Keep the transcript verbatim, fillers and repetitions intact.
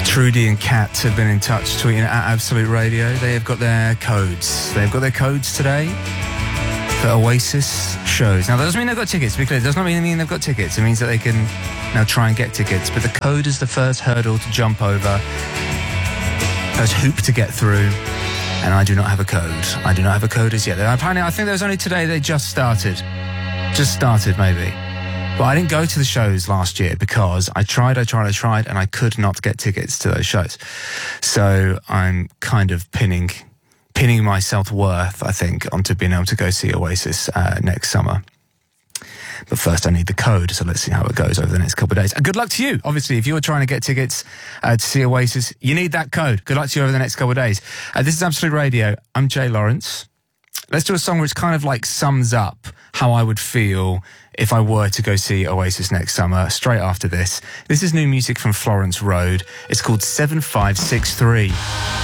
Trudy and Kat have been in touch, tweeting at Absolute Radio. They have got their codes. They've got their codes today for Oasis shows. Now, that doesn't mean they've got tickets, because it does not mean they've got tickets. It means that they can now try and get tickets. But the code is the first hurdle to jump over, first hoop to get through. And I do not have a code. I do not have a code as yet. Apparently, I think there was only today they just started. Just started, maybe. But I didn't go to the shows last year because I tried, I tried, I tried, and I could not get tickets to those shows. So I'm kind of pinning pinning my self-worth, I think, onto being able to go see Oasis uh, next summer. But first I need the code, so let's see how it goes over the next couple of days. And good luck to you. Obviously, if you're trying to get tickets uh, to see Oasis, you need that code. Good luck to you over the next couple of days. Uh, this is Absolute Radio. I'm Jay Lawrence. Let's do a song which kind of like sums up how I would feel if I were to go see Oasis next summer, straight after this. This is new music from Florence Road. It's called seven five six three.